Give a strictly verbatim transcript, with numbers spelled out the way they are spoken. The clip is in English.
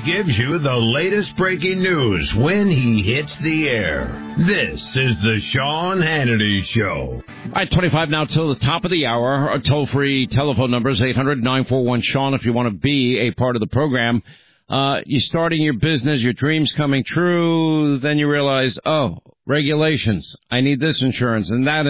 gives you the latest breaking news when he hits the air. This is the Sean Hannity Show. All right, twenty-five now till the top of the hour. Our toll-free telephone number is eight hundred nine four one Sean if you want to be a part of the program. Uh, you're starting your business, your dreams coming true, then you realize, oh, regulations. I need this insurance and that